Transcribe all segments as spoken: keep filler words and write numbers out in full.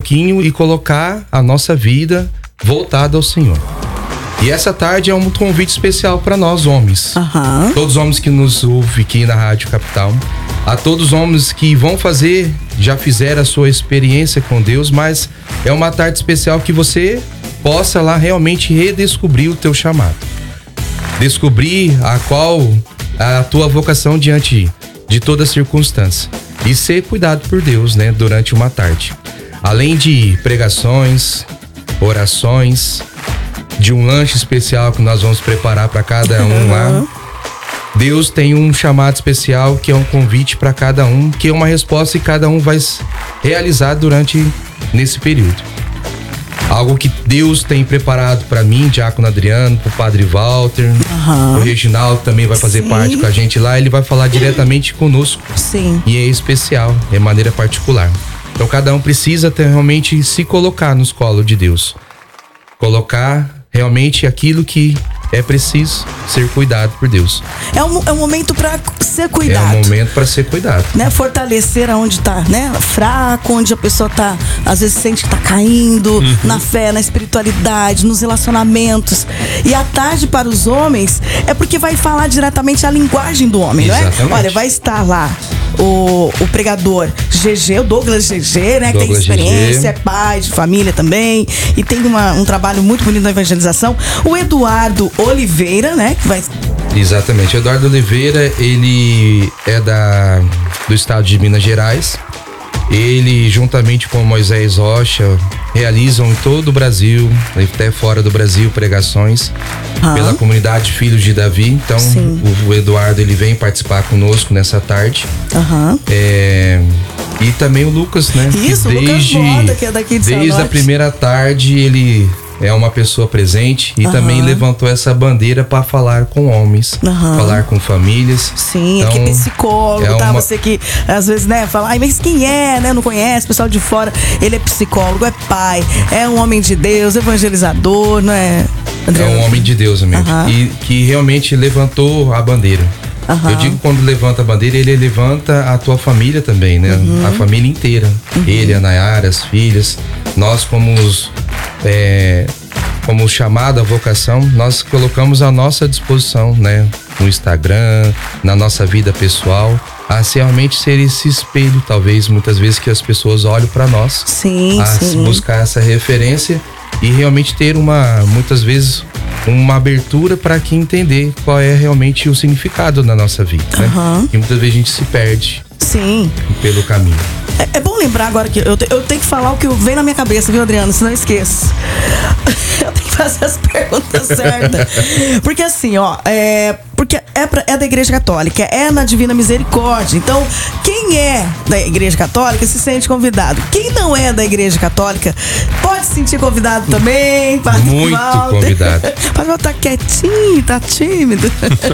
pouquinho e colocar a nossa vida voltada ao Senhor. E essa tarde é um convite especial para nós homens. Uhum. Todos os homens que nos ouvem aqui na Rádio Capital. A todos os homens que vão fazer, já fizeram a sua experiência com Deus, mas é uma tarde especial que você possa lá realmente redescobrir o teu chamado. Descobrir a qual a tua vocação diante de toda circunstância. E ser cuidado por Deus, né, durante uma tarde. Além de pregações, orações, de um lanche especial que nós vamos preparar para cada um uhum. lá. Deus tem um chamado especial que é um convite para cada um, que é uma resposta que cada um vai realizar durante nesse período. Algo que Deus tem preparado para mim, Diácono Adriano, pro Padre Walter, uhum. o Reginaldo também vai fazer Sim. parte com a gente lá, ele vai falar diretamente conosco. Sim. E é especial, é maneira particular. Então cada um precisa ter, realmente se colocar nos colos de Deus. Colocar realmente aquilo que é preciso ser cuidado por Deus. É um, é um momento para ser cuidado. É um momento para ser cuidado. Né? Fortalecer aonde tá, né? Fraco, onde a pessoa tá, às vezes sente que tá caindo, uhum. na fé, na espiritualidade, nos relacionamentos. E a tarde para os homens é porque vai falar diretamente a linguagem do homem, Exatamente. Não é? Olha, vai estar lá o, o pregador G G, o Douglas G G, né? Douglas que tem experiência, G G. É pai de família também. E tem uma, um trabalho muito bonito na evangelização. O Eduardo Oliveira, né? Que vai... Exatamente. O Eduardo Oliveira, ele é da, do estado de Minas Gerais. Ele, juntamente com Moisés Rocha, realizam em todo o Brasil, até fora do Brasil, pregações ah. pela comunidade Filhos de Davi. Então, o, o Eduardo, ele vem participar conosco nessa tarde. Aham. É... E também o Lucas, né? Isso, que desde, o Lucas Moda, que é daqui de Desde Sanote. a primeira tarde, ele é uma pessoa presente e uhum. também levantou essa bandeira para falar com homens, uhum. falar com famílias. Sim, então, aqui é psicólogo, é tá? uma... Você que às vezes, né, fala, ai, mas quem é, né? Não conhece, pessoal de fora. Ele é psicólogo, é pai, é um homem de Deus, evangelizador, não é? Adriano? É um homem de Deus mesmo. Uhum. E que realmente levantou a bandeira. Uhum. Eu digo que quando levanta a bandeira, ele levanta a tua família também, né? Uhum. A família inteira. Uhum. Ele, a Nayara, as filhas. Nós, como os, é, como chamado, a vocação, nós colocamos à nossa disposição, né? No Instagram, na nossa vida pessoal, a realmente ser esse espelho, talvez, muitas vezes, que as pessoas olham para nós. Sim, a sim. buscar essa referência e realmente ter uma, muitas vezes, uma abertura para que entender qual é realmente o significado da nossa vida, né? Uhum. E muitas vezes a gente se perde. Sim. Pelo caminho. É, é bom lembrar agora que eu, te, eu tenho que falar o que vem na minha cabeça, viu, Adriano? Senão eu esqueço. Eu tenho que fazer as perguntas certas. Porque assim, ó, é, porque é, pra, é da Igreja Católica, é na Divina Misericórdia. Então, quem é da Igreja Católica se sente convidado. Quem não é da Igreja Católica pode se sentir convidado também. Muito Walter. Convidado. Pode voltar quietinho, tá tímido.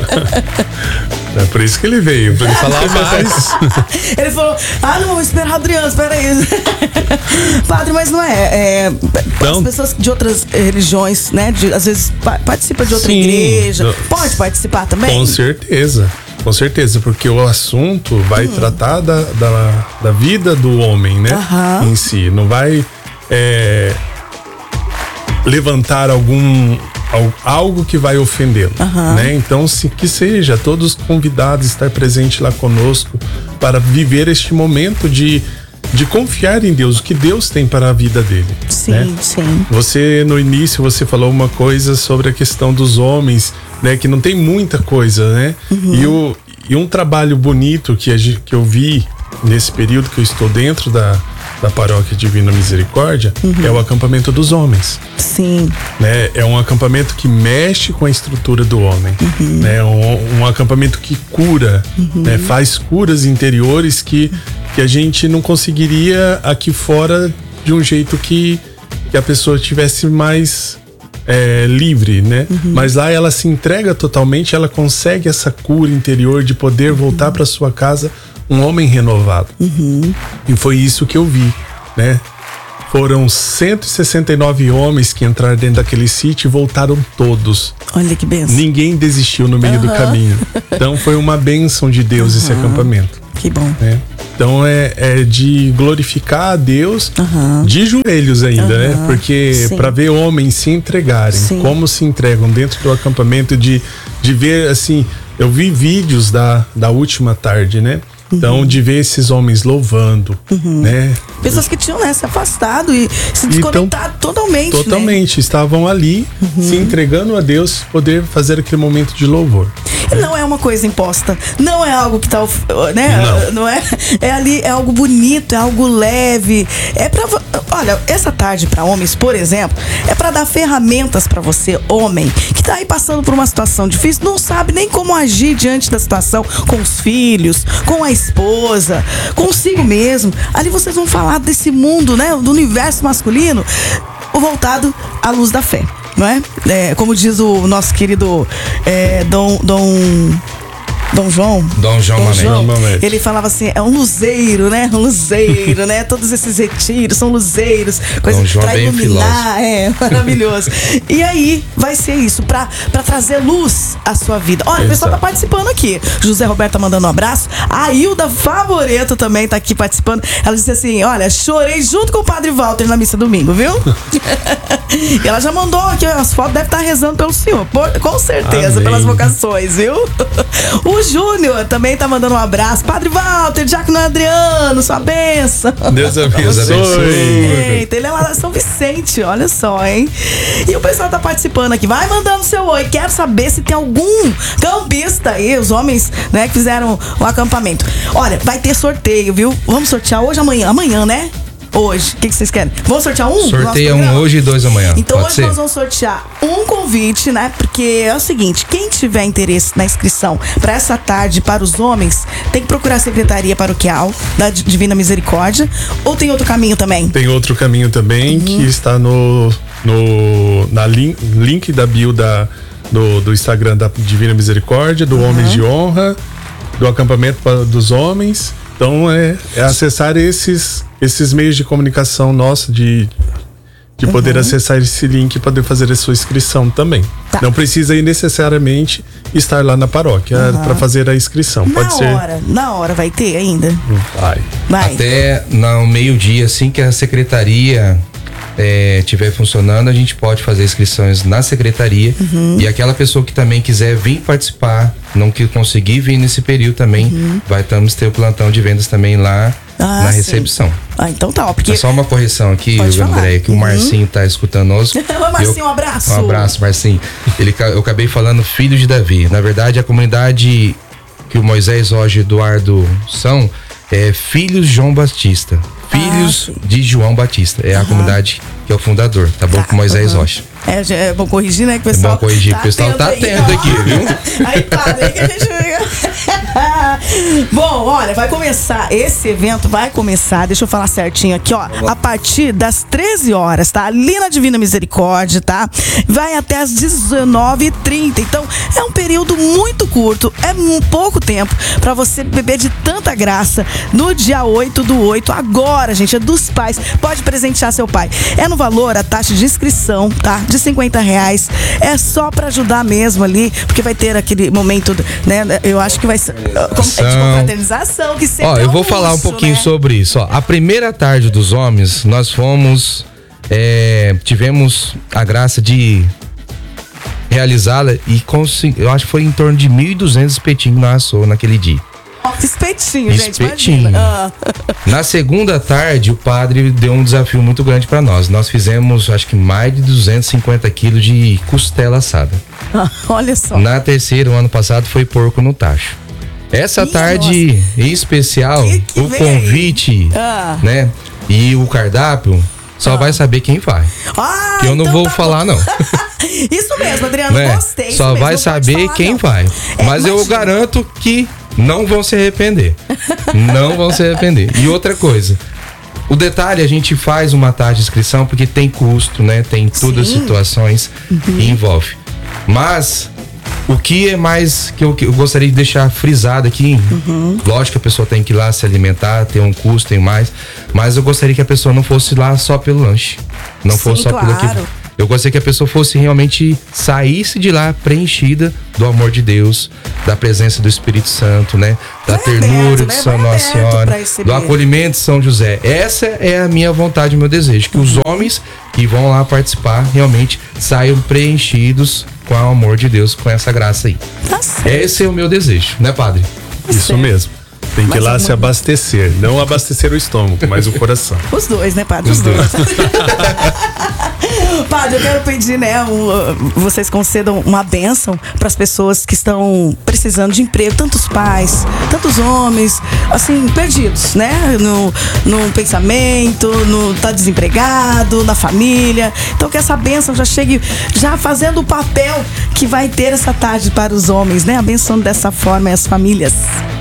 É por isso que ele veio, pra ele falar mais. Ele falou, ah, não, vou esperar o Adriano, espera aí. Padre, mas não é, é então, as pessoas de outras religiões, né, de, às vezes pa- participam de outra sim, igreja, não, pode participar também? Com certeza, com certeza, porque o assunto vai hum. tratar da, da, da vida do homem, né, uh-huh. em si, não vai é, levantar algum... algo que vai ofendê-lo, uhum. né? Então, se, que seja todos convidados a estar presente lá conosco para viver este momento de, de confiar em Deus, o que Deus tem para a vida dele. Sim, né? sim. Você, no início, você falou uma coisa sobre a questão dos homens, né? Que não tem muita coisa, né? Uhum. E, o, e um trabalho bonito que, a, que eu vi nesse período que eu estou dentro da da Paróquia Divina Misericórdia, uhum. é o acampamento dos homens. Sim. Né? É um acampamento que mexe com a estrutura do homem. Uhum. Né? Um, um acampamento que cura, uhum. né? Faz curas interiores que, que a gente não conseguiria aqui fora de um jeito que, que a pessoa tivesse mais é, livre, né? Uhum. Mas lá ela se entrega totalmente, ela consegue essa cura interior de poder uhum. voltar para sua casa um homem renovado. Uhum. E foi isso que eu vi, né? Foram cento e sessenta e nove homens que entraram dentro daquele sítio e voltaram todos. Olha que bênção. Ninguém desistiu no meio uhum. do caminho. Então foi uma bênção de Deus uhum. esse acampamento. Que bom. Né? Então é, é de glorificar a Deus Uhum. de joelhos ainda, Uhum. né? Porque para ver homens se entregarem, Sim. como se entregam dentro do acampamento, de, de ver assim, eu vi vídeos da, da última tarde, né? Então, uhum. de ver esses homens louvando, uhum. né? Pessoas que tinham, né, se afastado e se desconectado então, totalmente, Totalmente, né? estavam ali, uhum. se entregando a Deus, poder fazer aquele momento de louvor. E não é uma coisa imposta, não é algo que tá, né? Não, não é, é ali, é algo bonito, é algo leve, é pra, olha, essa tarde para homens, por exemplo, é para dar ferramentas para você, homem, que tá aí passando por uma situação difícil, não sabe nem como agir diante da situação, com os filhos, com a esposa, consigo mesmo. Ali vocês vão falar desse mundo, né, do universo masculino, voltado à luz da fé. Não é? É, como diz o nosso querido é, Dom, Dom, Dom João. Dom João Dom Mané. João, ele falava assim, é um luzeiro, né? Um luzeiro, né? Todos esses retiros são luzeiros, coisa Dom João pra bem iluminar, é maravilhoso. E aí vai ser isso, pra, pra trazer luz à sua vida. Olha, Exato. O pessoal tá participando aqui. José Roberto tá mandando um abraço. A Hilda Favoreto também tá aqui participando. Ela disse assim, olha, chorei junto com o Padre Walter na missa domingo, viu? E ela já mandou aqui as fotos, deve estar rezando pelo senhor, por, com certeza, Amém. Pelas vocações, viu? O Júnior também tá mandando um abraço. Padre Walter, Diácono Adriano, sua benção. Deus abençoe. Eita, ele é lá da São Vicente, olha só, hein? E o pessoal tá participando aqui. Vai mandando seu oi. Quero saber se tem algum campista aí, os homens, né, que fizeram o acampamento. Olha, vai ter sorteio, viu? Vamos sortear hoje, amanhã. Amanhã, né? Hoje. O que, que vocês querem? Vamos sortear um? Sorteia um hoje e dois amanhã. Então Pode hoje ser? Nós vamos sortear um convite, né? Porque é o seguinte, quem tiver interesse na inscrição para essa tarde para os homens, tem que procurar a Secretaria Paroquial da Divina Misericórdia. Ou tem outro caminho também? Tem outro caminho também, uhum. que está no, no na link, link da bio da, do, do Instagram da Divina Misericórdia, do uhum. Homens de Honra, do acampamento para, dos homens. Então é, é acessar esses, esses meios de comunicação nossa, de, de poder uhum. acessar esse link e poder fazer a sua inscrição também. Tá. Não precisa ir necessariamente estar lá na paróquia uhum. para fazer a inscrição. Na Pode ser. hora, na hora vai ter ainda? Vai. vai. Até no meio-dia, assim que a secretaria é, tiver funcionando, a gente pode fazer inscrições na secretaria uhum. e aquela pessoa que também quiser vir participar, não que conseguir vir nesse período também, uhum. vai estamos ter o plantão de vendas também lá ah, na sim. recepção. Ah, então tá, ó, porque... É só uma correção aqui, André, que uhum. o Marcinho tá escutando nós. Ô, Marcinho, eu, um abraço. Um abraço, Marcinho. Ele, eu acabei falando filho de Davi. Na verdade, a comunidade que o Moisés Roger e Eduardo são é Filhos João Batista. Filhos ah, de João Batista. É uhum. a comunidade que é o fundador, tá bom? Tá, com Moisés uhum. Rocha. É, é bom corrigir, né? Que o pessoal é bom corrigir, tá o pessoal tá atento aqui, viu? Aí tá, daí que a gente... Bom, olha, vai começar, esse evento vai começar, deixa eu falar certinho aqui, ó, a partir das treze horas, tá? Ali na Divina Misericórdia, tá? Vai até as dezenove e trinta, então é um período muito curto, é um pouco tempo pra você beber de tanta graça no dia oito do oito, agora, gente, é dos pais, pode presentear seu pai. É no valor, a taxa de inscrição, tá? De cinquenta reais, é só pra ajudar mesmo ali, porque vai ter aquele momento, né? Eu acho que vai ser como, é de confraternização, que sempre Ó, é eu vou luxo, falar um pouquinho né? sobre isso. Ó, a primeira tarde dos homens, nós fomos, é, tivemos a graça de realizá-la e consegui, eu acho que foi em torno de mil e duzentos espetinhos que nós assou naquele dia. Espetinho, Espetinho. gente, ah. Na segunda tarde, o padre deu um desafio muito grande para nós. Nós fizemos, acho que mais de duzentos e cinquenta quilos de costela assada. Ah, olha só. Na terceira, o ano passado, foi porco no tacho. Essa Ih, tarde nossa. Em especial, que que o convite, ah. né, e o cardápio, só ah. vai saber quem vai. Ah, que eu não então vou tá falar, não. Isso mesmo, Adriano, né? gostei. Só mesmo, vai saber falar, quem não. vai. É, mas eu imagina. garanto que não vão se arrepender. Não vão se arrepender. E outra coisa, o detalhe, a gente faz uma taxa de inscrição porque tem custo, né? Tem todas Sim. as situações uhum. que envolve. Mas o que é mais que eu, que eu gostaria de deixar frisado aqui, uhum. lógico que a pessoa tem que ir lá se alimentar, tem um custo, tem mais, mas eu gostaria que a pessoa não fosse lá só pelo lanche. Não Sim, fosse só claro. pelo aquilo. Eu gostaria que a pessoa fosse realmente, saísse de lá preenchida do amor de Deus, da presença do Espírito Santo, né? Da Vai ternura aberto, de né? São Vai Nossa aberto Senhora, pra receber. do acolhimento de São José. Essa é a minha vontade, o meu desejo, que os homens que vão lá participar realmente saiam preenchidos com o amor de Deus, com essa graça aí. Tá certo. Esse é o meu desejo, né, padre? Isso certo. mesmo. Tem que ir Mas lá é se uma- abastecer. Não abastecer o estômago, mas o coração. Os dois, né, padre? Os, Os dois. dois. Padre, eu quero pedir, né, um, vocês concedam uma bênção para as pessoas que estão precisando de emprego, tantos pais, tantos homens, assim, perdidos, né, no, no pensamento, no tá desempregado, na família. Então que essa bênção já chegue, já fazendo o papel que vai ter essa tarde para os homens, né, abençoando dessa forma as famílias.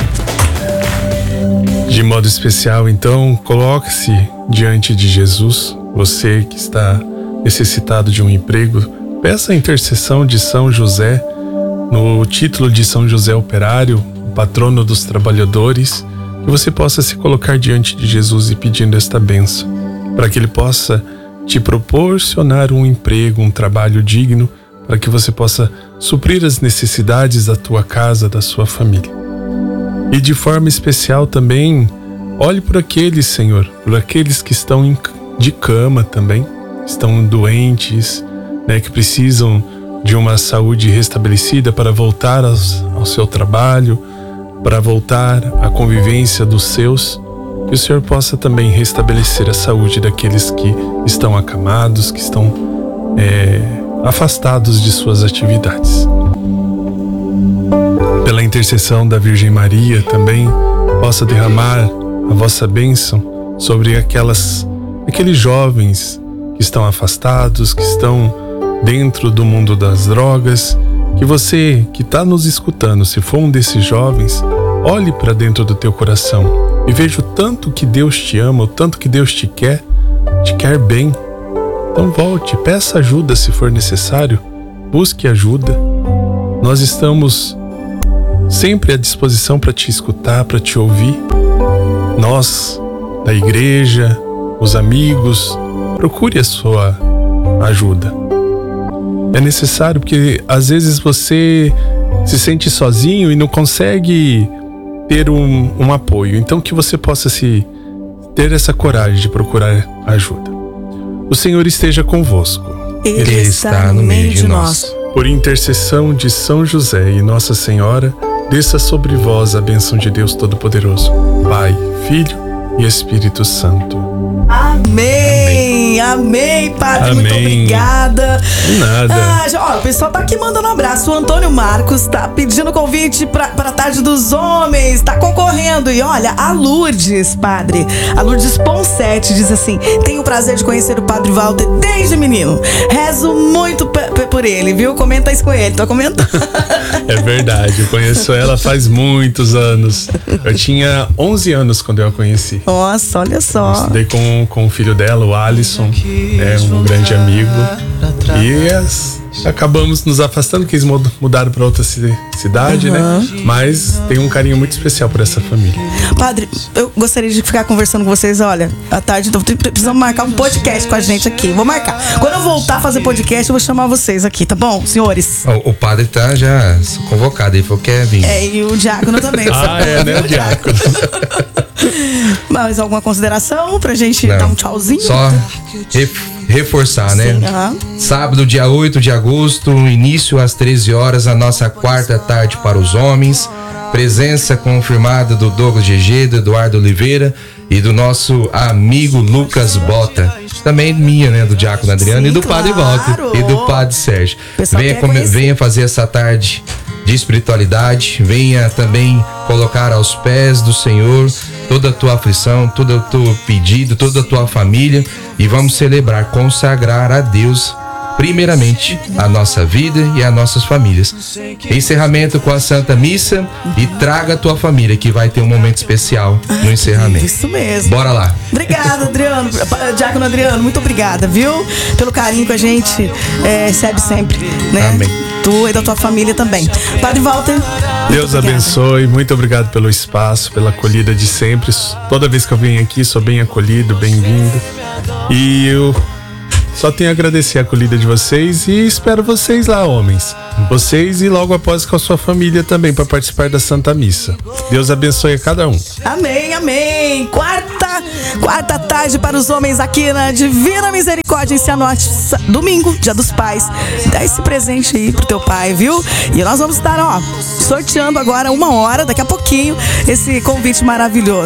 De modo especial, então, coloque-se diante de Jesus. Você que está necessitado de um emprego, peça a intercessão de São José, no título de São José Operário, o patrono dos trabalhadores, que você possa se colocar diante de Jesus e pedindo esta bênção, para que Ele possa te proporcionar um emprego, um trabalho digno, para que você possa suprir as necessidades da tua casa, da sua família. E de forma especial também, olhe por aqueles, Senhor, por aqueles que estão em, de cama também, estão doentes, né, que precisam de uma saúde restabelecida para voltar aos, ao seu trabalho, para voltar à convivência dos seus, que o Senhor possa também restabelecer a saúde daqueles que estão acamados, que estão é, afastados de suas atividades. Pela intercessão da Virgem Maria também possa derramar a vossa bênção sobre aquelas, aqueles jovens que estão afastados, que estão dentro do mundo das drogas, que você que está nos escutando, se for um desses jovens, olhe para dentro do teu coração e veja o tanto que Deus te ama, o tanto que Deus te quer, te quer bem. Então volte, peça ajuda se for necessário, busque ajuda. Nós estamos sempre à disposição para te escutar, para te ouvir. Nós, da igreja, os amigos, procure a sua ajuda. É necessário porque às vezes você se sente sozinho e não consegue ter um, um apoio. Então que você possa se ter essa coragem de procurar ajuda. O Senhor esteja convosco. Ele está no meio de nós. Por intercessão de São José e Nossa Senhora, desça sobre vós a bênção de Deus Todo-Poderoso, Pai, Filho e Espírito Santo. Amém, amém, Padre, Amém. muito obrigada. De nada. Ah, já, ó, o pessoal tá aqui mandando um abraço. O Antônio Marcos tá pedindo convite pra, pra Tarde dos Homens, tá concorrendo. E olha, a Lourdes, Padre, a Lourdes Ponsete diz assim: tenho o prazer de conhecer o Padre Walter desde menino. Rezo muito p- p- por ele, viu? Comenta isso com ele, tô comentando. É verdade, eu conheço ela faz muitos anos. Eu tinha onze anos quando eu a conheci. Nossa, olha só. Estudei com, com o filho dela, o Alisson, é um grande amigo. E as, acabamos nos afastando, que eles mud- mudaram para outra ci- cidade, né? Mas tem um carinho muito especial por essa família. Padre, eu gostaria de ficar conversando com vocês, olha, à tarde, então precisamos marcar um podcast com a gente aqui. Vou marcar. Quando eu voltar a fazer podcast, eu vou chamar vocês aqui, tá bom, senhores? O, o padre tá já convocado, ele falou que quer vir. É, e o diácono também. Ah, é, né, o diácono? Mais alguma consideração pra gente Não, dar um tchauzinho? Só ref- reforçar, né? Sim, aham. Sábado, dia oito de agosto, início às treze horas, a nossa quarta tarde para os homens. Presença confirmada do Douglas G G, do Eduardo Oliveira e do nosso amigo Lucas Bota. Também minha, né? Do Diácono Adriano. Sim, e do Padre claro. Walter e do Padre Sérgio. pessoal Venha, quer come- conhecer. venha fazer essa tarde de espiritualidade. Venha também colocar aos pés do Senhor toda a tua aflição, todo o teu pedido, toda a tua família. E vamos celebrar, consagrar a Deus primeiramente a nossa vida e as nossas famílias. Encerramento com a Santa Missa e traga a tua família, que vai ter um momento especial no encerramento. Isso mesmo. Bora lá. Obrigada, Adriano. Diácono Adriano, muito obrigada, viu? Pelo carinho que a gente é, recebe sempre, né? Amém. Tu e da tua família também. Padre Walter. Deus obrigada. abençoe, muito obrigado pelo espaço, pela acolhida de sempre. Toda vez que eu venho aqui, sou bem acolhido, bem-vindo. E eu só tenho a agradecer a acolhida de vocês e espero vocês lá, homens. Vocês e logo após com a sua família também para participar da Santa Missa. Deus abençoe a cada um. Amém, amém. Quarta, quarta tarde para os homens aqui na Divina Misericórdia em Cianorte. Domingo, Dia dos Pais. Dá esse presente aí pro teu pai, viu? E nós vamos estar, ó, sorteando agora uma hora, daqui a pouquinho, esse convite maravilhoso.